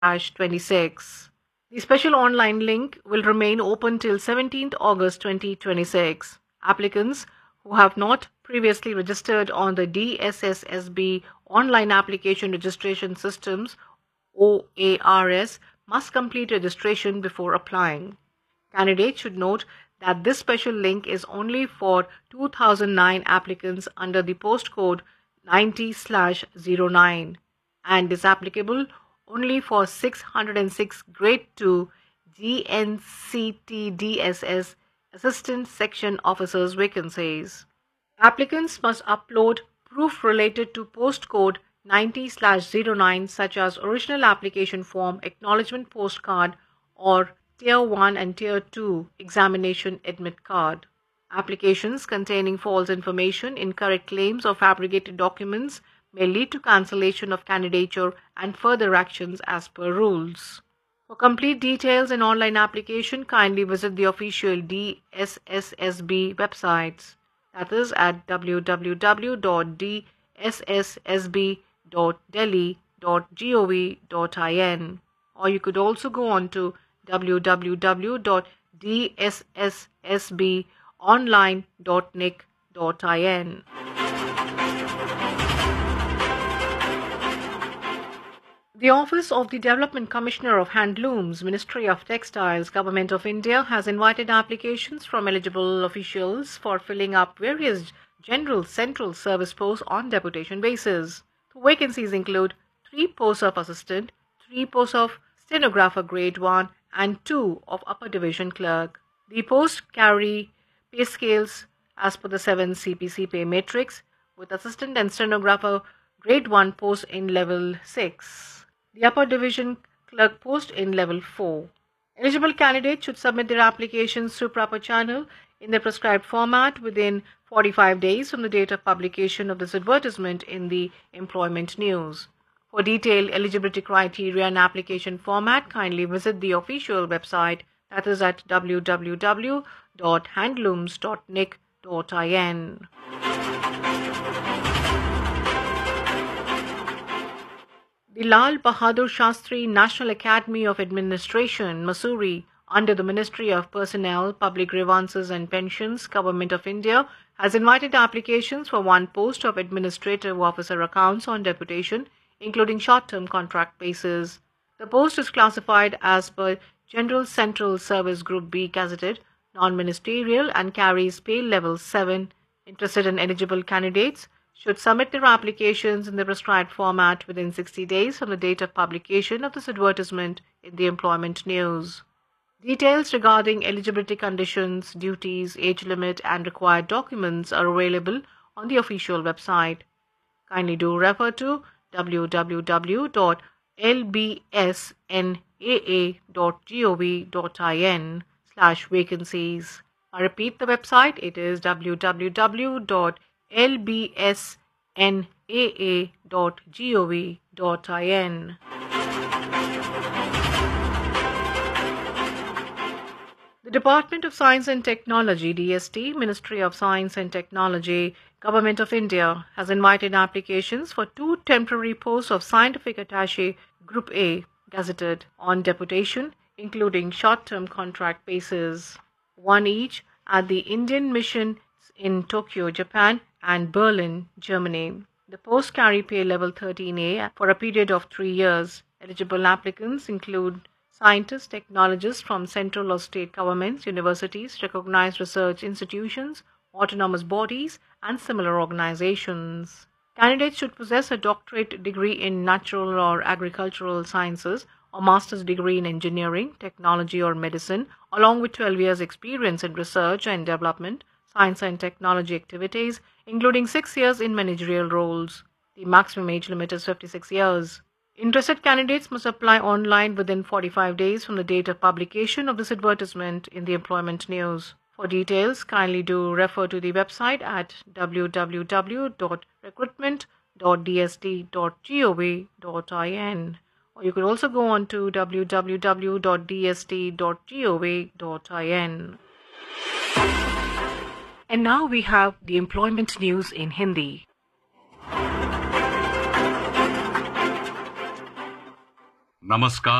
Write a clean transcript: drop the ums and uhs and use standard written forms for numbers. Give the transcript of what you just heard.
2026. The special online link will remain open till 17th August 2026. Applicants who have not previously registered on the DSSSB online application registration systems OARS must complete registration before applying. Candidates should note that this special link is only for 2009 applicants under the postcode 90/09 and is applicable only for 606 Grade 2 GNCT-DSS Assistant Section Officers vacancies. Applicants must upload proof related to postcode 90/09 such as original application form, acknowledgement postcard, or Tier 1 and Tier 2 examination admit card. Applications containing false information, incorrect claims, or fabricated documents may lead to cancellation of candidature and further actions as per rules. For complete details and online application, kindly visit the official DSSSB websites. That is at www.dsssb.delhi.gov.in, or you could also go on to www.dsssbonline.nic.in. The Office of the Development Commissioner of Handlooms, Ministry of Textiles, Government of India has invited applications from eligible officials for filling up various general central service posts on deputation basis. The vacancies include 3 posts of assistant, 3 posts of stenographer grade 1 and 2 of upper division clerk. The posts carry pay scales as per the 7 CPC pay matrix, with assistant and stenographer grade 1 posts in level 6. The upper division clerk post in level 4. Eligible candidates should submit their applications through proper channel in the prescribed format within 45 days from the date of publication of this advertisement in the employment news. For detailed eligibility criteria and application format, kindly visit the official website, that is at www.handlooms.nic.in. The Lal Bahadur Shastri National Academy of Administration, Mussoorie, under the Ministry of Personnel, Public Grievances and Pensions, Government of India, has invited applications for 1 post of Administrative Officer Accounts on deputation, including short-term contract basis. The post is classified as per General Central Service Group B gazetted, non-ministerial, and carries pay level 7. Interested and eligible candidates should submit their applications in the prescribed format within 60 days from the date of publication of this advertisement in the employment news. Details regarding eligibility conditions, duties, age limit, and required documents are available on the official website. Kindly do refer to www.lbsnaa.gov.in/vacancies. I repeat the website, it is www.lbsnaa.gov.in. The Department of Science and Technology, DST, Ministry of Science and Technology, Government of India, has invited applications for 2 temporary posts of Scientific Attaché Group A, gazetted, on deputation, including short-term contract basis, 1 each at the Indian Mission in Tokyo, Japan, and Berlin, Germany. The posts carry pay level 13A for a period of 3 years. Eligible applicants include scientists, technologists from central or state governments, universities, recognized research institutions, autonomous bodies, and similar organizations. Candidates should possess a doctorate degree in natural or agricultural sciences or master's degree in engineering, technology, or medicine, along with 12 years experience in research and development, science and technology activities, including 6 years in managerial roles. The maximum age limit is 56 years. Interested candidates must apply online within 45 days from the date of publication of this advertisement in the employment news. For details, kindly do refer to the website at www.recruitment.dst.gov.in, or you could also go on to www.dst.gov.in. And now we have the employment news in Hindi. नमस्कार।